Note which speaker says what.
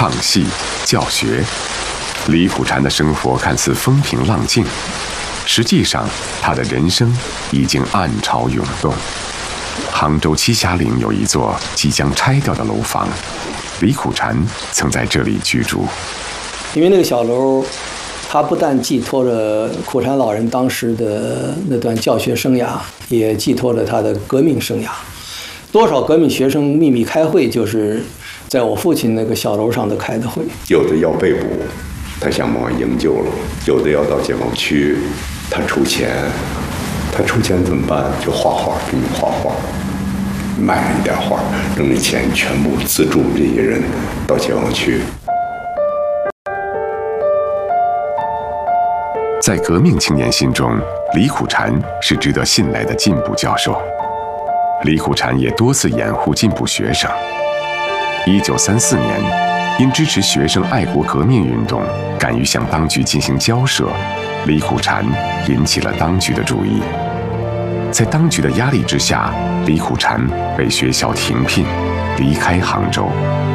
Speaker 1: 唱戏、教学。李苦禅的生活看似风平浪静，实际上他的人生已经暗潮涌动。杭州栖霞岭有一座即将拆掉的楼房，李苦禅曾在这里居住。
Speaker 2: 因为那个小楼，它不但寄托着苦禅老人当时的那段教学生涯，也寄托了他的革命生涯。多少革命学生秘密开会，就是在我父亲那个小楼上的开的会。
Speaker 3: 有的要被捕，他想办法营救了；有的要到解放区，他出钱，他出钱怎么办？就画画，给你画画，卖一点画，挣的钱全部资助这些人到解放区。
Speaker 1: 在革命青年心中，李苦禅是值得信赖的进步教授。李苦禅也多次掩护进步学生。1934年，因支持学生爱国革命运动，敢于向当局进行交涉，李苦禅引起了当局的注意。在当局的压力之下，李苦禅被学校停聘，离开杭州。